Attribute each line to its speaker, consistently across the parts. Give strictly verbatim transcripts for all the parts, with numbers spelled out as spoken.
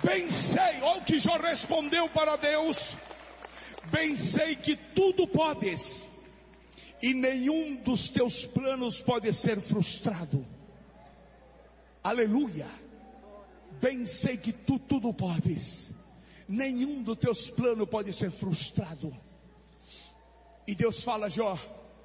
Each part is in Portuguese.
Speaker 1: bem sei, olha o que Jó respondeu para Deus: bem sei que tudo podes, e nenhum dos teus planos pode ser frustrado. Aleluia. Bem sei que tu tudo podes, nenhum dos teus planos pode ser frustrado. E Deus fala: Jó,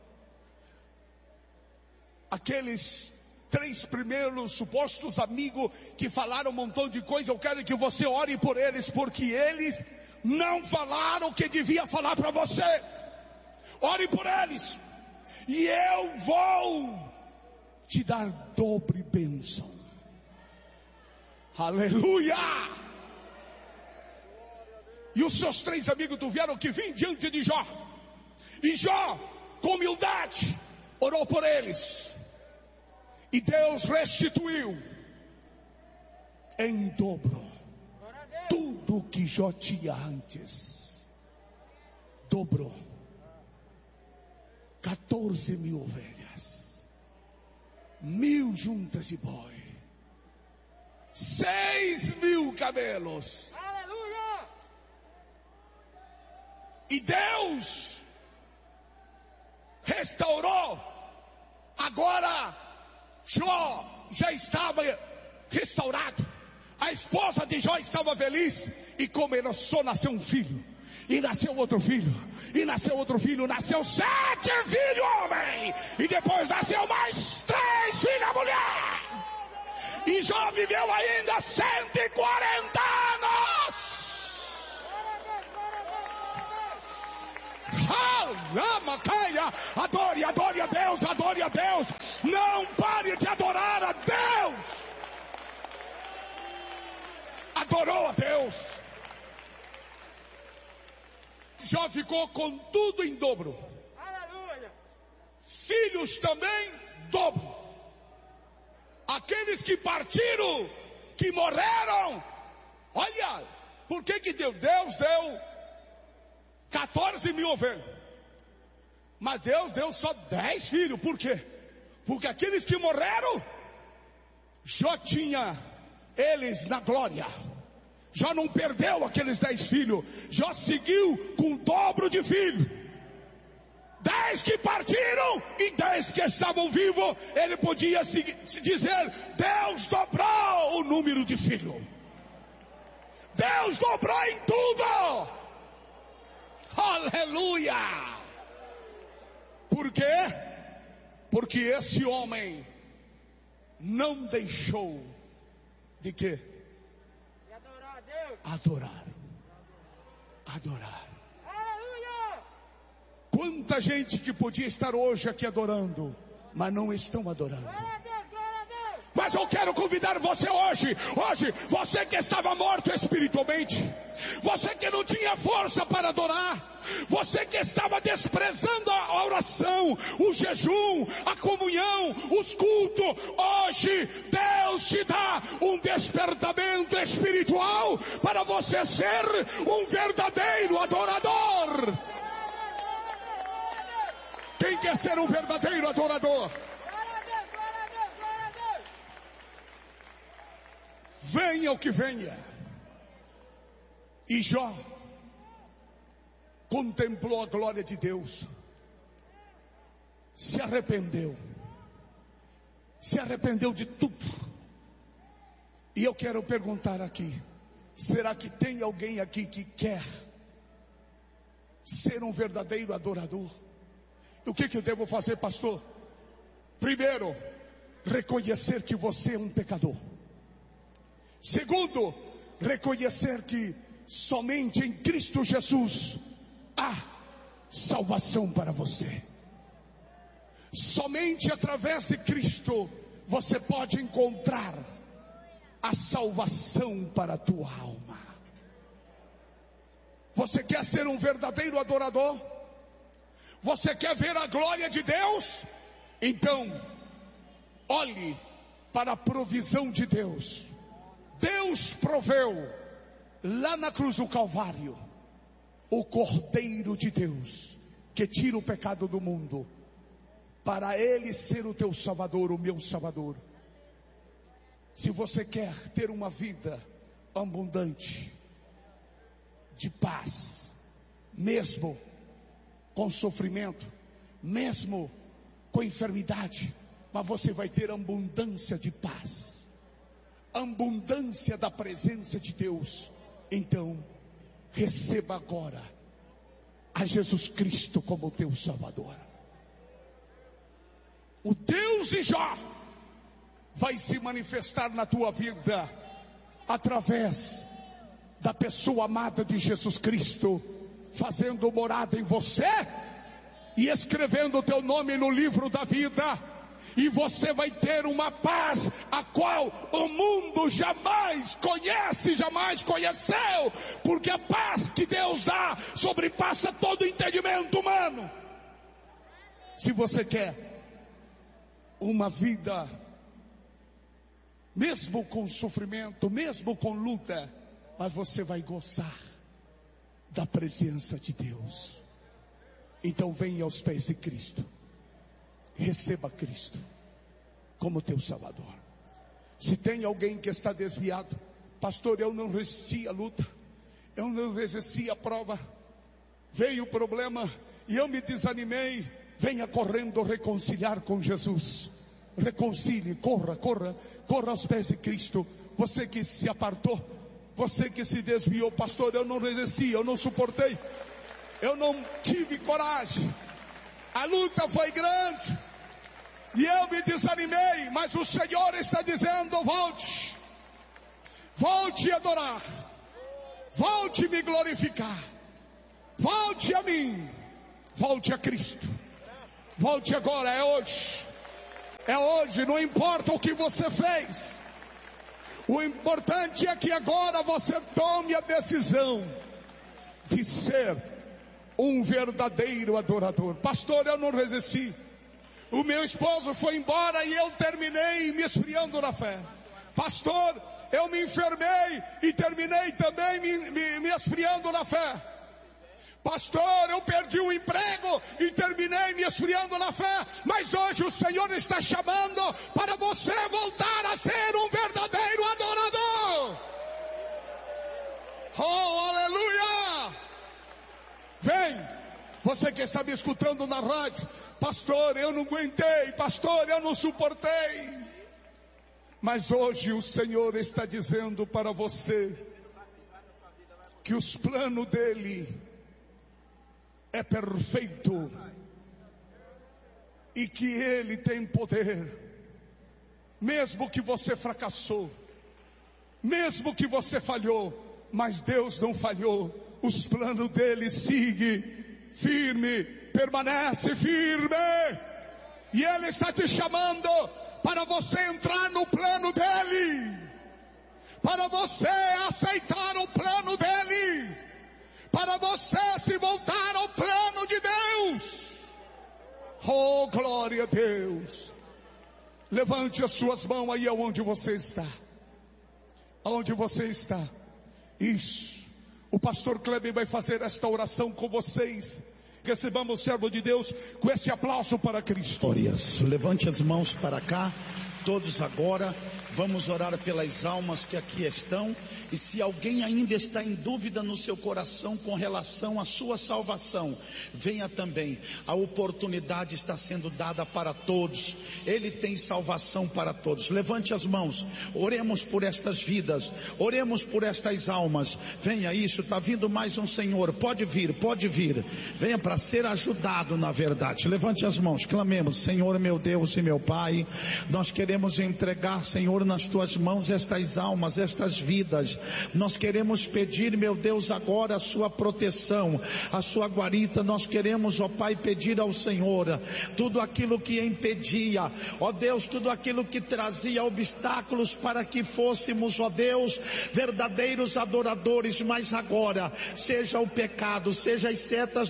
Speaker 1: aqueles três primeiros supostos amigos que falaram um montão de coisa, eu quero que você ore por eles, porque eles não falaram o que devia falar para você. Ore por eles, e eu vou te dar dobre bênção. Aleluia. E os seus três amigos tiveram que vir diante de Jó, e Jó, com humildade, orou por eles, e Deus restituiu em dobro tudo que Jó tinha antes. Dobrou. quatorze mil ovelhas, mil juntas de boi, seis mil camelos.
Speaker 2: Aleluia!
Speaker 1: E Deus restaurou. Agora Jó já estava restaurado. A esposa de Jó estava feliz. E começou a nascer um filho, e nasceu outro filho, e nasceu outro filho, nasceu sete filhos homem, e depois nasceu mais três filhas mulher. E Jó viveu ainda cento e quarenta anos. Adore, adore a Deus, adore a Deus. Não pare de adorar a Deus. Adorou a Deus. Jó ficou com tudo em dobro.
Speaker 2: Aleluia!
Speaker 1: Filhos também, dobro. Aqueles que partiram, que morreram, olha, por que que Deus? Deus deu quatorze mil ovelhas, mas Deus deu só dez filhos. Por quê? Porque aqueles que morreram, Jó tinha eles na glória. Jó não perdeu aqueles dez filhos. Jó seguiu com o dobro de filhos. Dez que partiram e dez que estavam vivos. Ele podia se, se dizer: Deus dobrou o número de filhos. Deus dobrou em tudo. Aleluia. Por quê? Porque esse homem não deixou de quê?
Speaker 2: E adorar a Deus.
Speaker 1: Adorar. Adorar.
Speaker 2: Aleluia!
Speaker 1: Quanta gente que podia estar hoje aqui adorando, mas não estão adorando.
Speaker 2: Glória a Deus, glória a Deus!
Speaker 1: Mas eu quero convidar você hoje, hoje, você que estava morto espiritualmente, você que não tinha força para adorar, você que estava desprezando a oração, o jejum, a comunhão, os cultos, hoje Deus te dá um despertamento espiritual para você ser um verdadeiro adorador. Quem quer ser um verdadeiro adorador? Venha o que venha. E Jó contemplou a glória de Deus, se arrependeu, se arrependeu de tudo. E eu quero perguntar aqui, será que tem alguém aqui que quer ser um verdadeiro adorador? O que que eu devo fazer, pastor? Primeiro, reconhecer que você é um pecador. Segundo, reconhecer que somente em Cristo Jesus há salvação para você. Somente através de Cristo você pode encontrar a salvação para a tua alma. Você quer ser um verdadeiro adorador? Você quer ver a glória de Deus? Então, olhe para a provisão de Deus. Deus proveu lá na cruz do Calvário o Cordeiro de Deus que tira o pecado do mundo, para Ele ser o teu Salvador, o meu Salvador. Se você quer ter uma vida abundante de paz, mesmo com sofrimento, mesmo com enfermidade, mas você vai ter abundância de paz, abundância da presença de Deus. Então, receba agora a Jesus Cristo como teu Salvador. O Deus de Jó vai se manifestar na tua vida através da pessoa amada de Jesus Cristo, fazendo morada em você e escrevendo o teu nome no livro da vida. E você vai ter uma paz a qual o mundo jamais conhece, jamais conheceu, porque a paz que Deus dá sobrepassa todo entendimento humano. Se você quer uma vida, mesmo com sofrimento, mesmo com luta, mas você vai gozar da presença de Deus, então venha aos pés de Cristo. Receba Cristo como teu Salvador. Se tem alguém que está desviado, pastor, eu não resisti à luta, eu não resisti à prova, veio o problema e eu me desanimei, venha correndo reconciliar com Jesus. Reconcilie, corra, corra, corra aos pés de Cristo. Você que se apartou, você que se desviou, pastor, eu não resisti, eu não suportei, eu não tive coragem, a luta foi grande e eu me desanimei, mas o Senhor está dizendo: volte, volte a adorar, volte a me glorificar, volte a mim, volte a Cristo, volte agora, é hoje, é hoje, não importa o que você fez, o importante é que agora você tome a decisão de ser um verdadeiro adorador. Pastor, eu não resisti, o meu esposo foi embora e eu terminei me esfriando na fé. Pastor, eu me enfermei e terminei também me, me, me esfriando na fé. Pastor, eu perdi o emprego e terminei me esfriando na fé. Mas hoje o Senhor está chamando para você voltar a ser um verdadeiro adorador. Oh, aleluia! Vem, você que está me escutando na rádio, pastor, eu não aguentei, pastor, eu não suportei. Mas hoje o Senhor está dizendo para você que os planos dele é perfeito e que ele tem poder. Mesmo que você fracassou, mesmo que você falhou, mas Deus não falhou. Os planos dele seguem firme, permanece firme, e ele está te chamando para você entrar no plano dele, para você aceitar o plano dele, para você se voltar ao plano de Deus. Oh, glória a Deus! Levante as suas mãos aí aonde você está, aonde você está. Isso. O pastor Kleber vai fazer esta oração com vocês. Recebamos o servo de Deus com esse aplauso para Cristo.
Speaker 3: Glórias. Levante as mãos para cá, todos agora. Vamos orar pelas almas que aqui estão. E se alguém ainda está em dúvida no seu coração com relação à sua salvação, venha também. A oportunidade está sendo dada para todos. Ele tem salvação para todos. Levante as mãos. Oremos por estas vidas. Oremos por estas almas. Venha, isso, está vindo mais um Senhor. Pode vir, pode vir. Venha para ser ajudado, na verdade. Levante as mãos. Clamemos: Senhor, meu Deus e meu Pai, nós queremos entregar, Senhor, nas tuas mãos estas almas, estas vidas. Nós queremos pedir, meu Deus, agora a sua proteção, a sua guarita. Nós queremos, ó Pai, pedir ao Senhor tudo aquilo que impedia, ó Deus, tudo aquilo que trazia obstáculos para que fôssemos, ó Deus, verdadeiros adoradores. Mas agora, seja o pecado, seja as setas do diabo,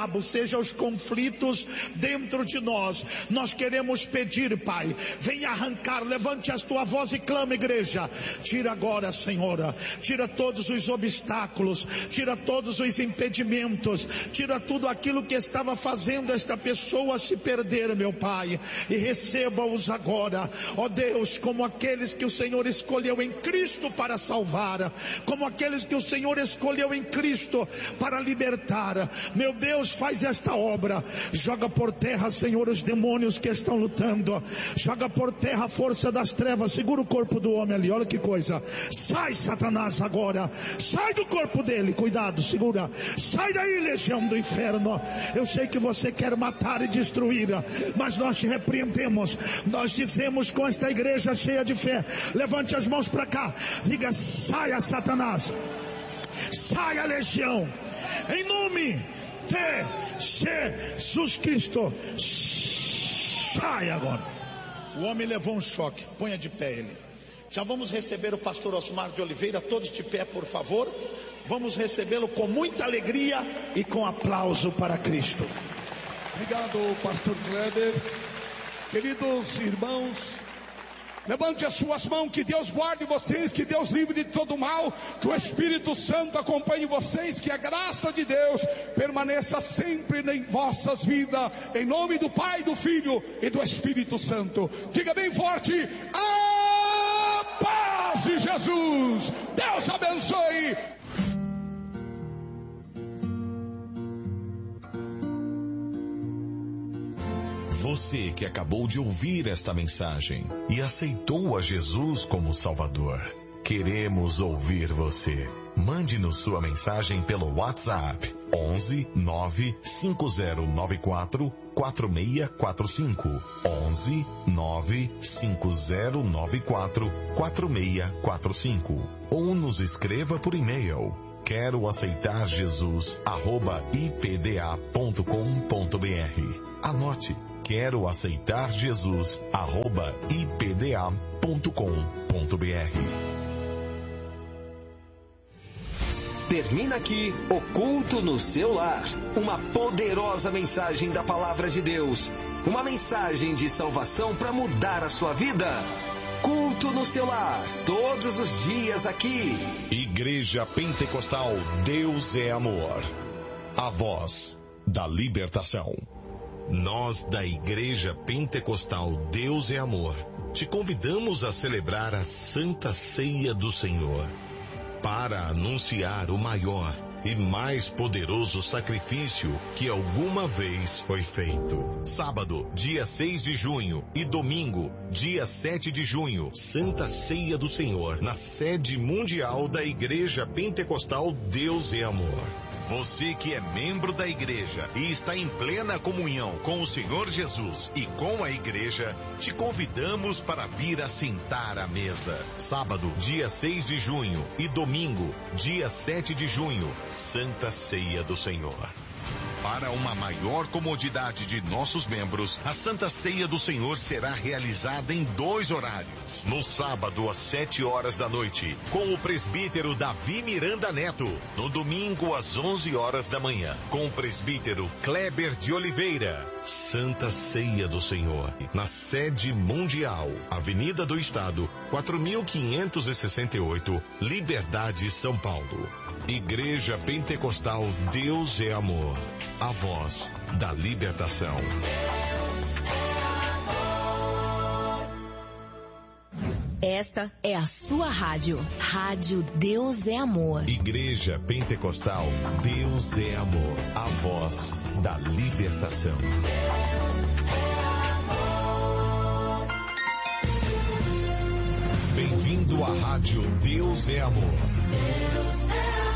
Speaker 3: diabo, seja os conflitos dentro de nós. Nós queremos pedir, Pai, venha arrancar, levante a tua voz e clama, igreja. Tira agora, Senhora, tira todos os obstáculos, tira todos os impedimentos, tira tudo aquilo que estava fazendo esta pessoa se perder, meu Pai, e receba-os agora, ó Deus, como aqueles que o Senhor escolheu em Cristo para salvar, como aqueles que o Senhor escolheu em Cristo para libertar. Meu Deus, faz esta obra, joga por terra, Senhor, os demônios que estão lutando, joga por terra a força das trevas, segura o corpo do homem ali, olha que coisa, sai Satanás agora, sai do corpo dele, cuidado, segura, sai daí, legião do inferno. Eu sei que você quer matar e destruir, mas nós te repreendemos, nós dizemos com esta igreja cheia de fé, levante as mãos para cá, diga, saia Satanás, saia legião, em nome de Jesus Cristo, sai agora. O homem levou um choque, ponha de pé ele. Já vamos receber o pastor Osmar de Oliveira, todos de pé por favor, vamos recebê-lo com muita alegria e com aplauso para Cristo.
Speaker 1: Obrigado, pastor Kleber. Queridos irmãos, levante as suas mãos, que Deus guarde vocês, que Deus livre de todo mal, que o Espírito Santo acompanhe vocês, que a graça de Deus permaneça sempre em vossas vidas, em nome do Pai, do Filho e do Espírito Santo. Diga bem forte, a paz de Jesus. Deus abençoe.
Speaker 4: Você que acabou de ouvir esta mensagem e aceitou a Jesus como Salvador, queremos ouvir você. Mande-nos sua mensagem pelo WhatsApp onze nove cinco zero nove quatro quatro seis quatro cinco onze nove cinco zero nove quatro quatro seis quatro cinco ou nos escreva por e-mail quero aceitar Jesus arroba i p d a ponto com ponto b r. Anote, quero aceitar Jesus arroba i p d a ponto com ponto b r.
Speaker 5: Termina aqui o culto no seu lar. Uma poderosa mensagem da palavra de Deus. Uma mensagem de salvação para mudar a sua vida. Culto no seu lar, todos os dias aqui.
Speaker 4: Igreja Pentecostal Deus é Amor. A voz da libertação. Nós da Igreja Pentecostal Deus é Amor te convidamos a celebrar a Santa Ceia do Senhor para anunciar o maior e mais poderoso sacrifício que alguma vez foi feito. Sábado, dia seis de junho e domingo, dia sete de junho, Santa Ceia do Senhor, na sede mundial da Igreja Pentecostal Deus é Amor. Você que é membro da igreja e está em plena comunhão com o Senhor Jesus e com a igreja, te convidamos para vir assentar à mesa. Sábado, dia seis de junho e domingo, dia sete de junho, Santa Ceia do Senhor. Para uma maior comodidade de nossos membros, a Santa Ceia do Senhor será realizada em dois horários. No sábado, às sete horas da noite, com o presbítero Davi Miranda Neto. No domingo, às onze horas da manhã, com o presbítero Kleber de Oliveira. Santa Ceia do Senhor, na sede mundial, Avenida do Estado, quatro mil quinhentos e sessenta e oito, Liberdade, São Paulo. Igreja Pentecostal Deus é Amor. A voz da libertação.
Speaker 6: Esta é a sua rádio. Rádio Deus é Amor.
Speaker 4: Igreja Pentecostal Deus é Amor. A voz da libertação. Bem-vindo à rádio Deus é Amor. Deus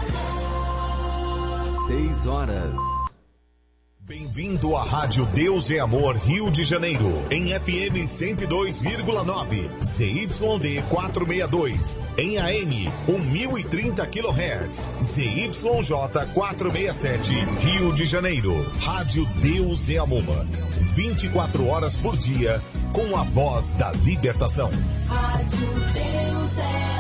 Speaker 4: é Amor.
Speaker 5: Seis horas.
Speaker 4: Bem-vindo à Rádio Deus é Amor, Rio de Janeiro, em F M cento e dois vírgula nove, Z Y D quatrocentos e sessenta e dois, em A M mil e trinta quilohertz, Z Y J quatrocentos e sessenta e sete, Rio de Janeiro. Rádio Deus é Amor, vinte e quatro horas por dia, com a voz da libertação.
Speaker 6: Rádio Deus é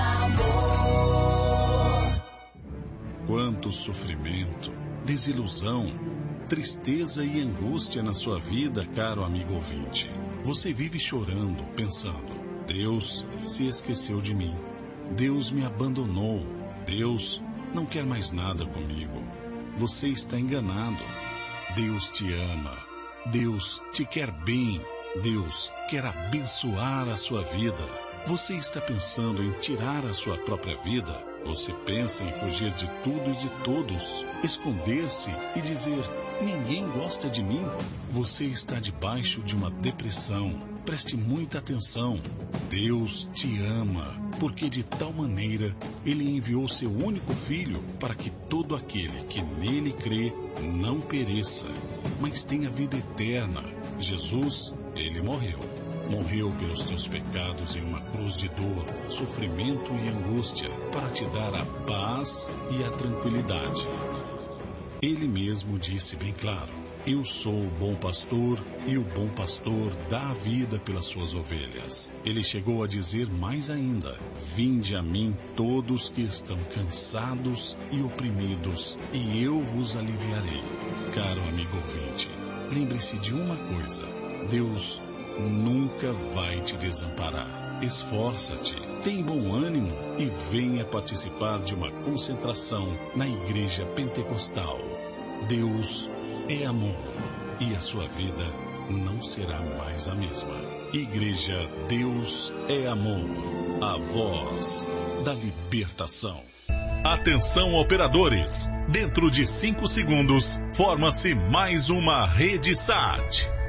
Speaker 6: Amor.
Speaker 7: Quanto sofrimento, desilusão, tristeza e angústia na sua vida, caro amigo ouvinte. Você vive chorando, pensando: Deus se esqueceu de mim. Deus me abandonou. Deus não quer mais nada comigo. Você está enganado. Deus te ama. Deus te quer bem. Deus quer abençoar a sua vida. Você está pensando em tirar a sua própria vida? Você pensa em fugir de tudo e de todos, esconder-se e dizer: ninguém gosta de mim? Você está debaixo de uma depressão. Preste muita atenção. Deus te ama, porque de tal maneira Ele enviou seu único Filho para que todo aquele que nele crê não pereça, mas tenha vida eterna. Jesus, Ele morreu. Morreu pelos teus pecados em uma cruz de dor, sofrimento e angústia, para te dar a paz e a tranquilidade. Ele mesmo disse bem claro: eu sou o bom pastor e o bom pastor dá a vida pelas suas ovelhas. Ele chegou a dizer mais ainda: vinde a mim todos que estão cansados e oprimidos, e eu vos aliviarei. Caro amigo ouvinte, lembre-se de uma coisa: Deus nunca vai te desamparar. Esforça-te, tem bom ânimo e venha participar de uma concentração na Igreja Pentecostal. Deus é amor e a sua vida não será mais a mesma. Igreja Deus é Amor, a voz da libertação. Atenção, operadores! Dentro de cinco segundos, forma-se mais uma rede S A T.